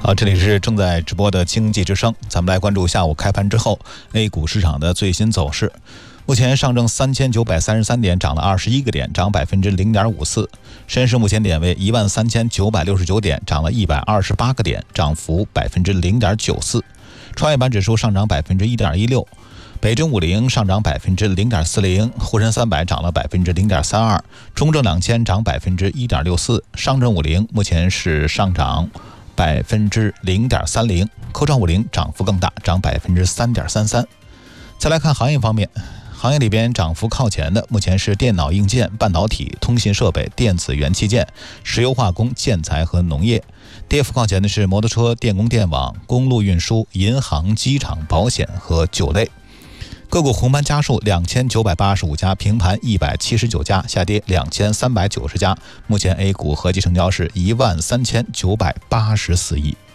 好，这里是正在直播的经济之声，咱们来关注下午开盘之后 A 股市场的最新走势。目前上证3933点，涨了21个点，涨 0.54%。深市目前点位13969点，涨了128个点，涨幅 0.94%。创业板指数上涨 1.16%。北证50上涨 0.40%， 沪深300涨了 0.32%， 中证2000涨 1.64%， 上证50目前是上涨 0.30%， 科创50涨幅更大，涨 3.33%。 再来看行业方面，行业里边涨幅靠前的目前是电脑硬件、半导体、通信设备、电子元器件、石油化工、建材和农业。跌幅靠前的是摩托车、电工电网、公路运输、银行、机场、保险和酒类。个股红盘家数2985家，平盘179家，下跌2390家。目前 A 股合计成交是13984亿。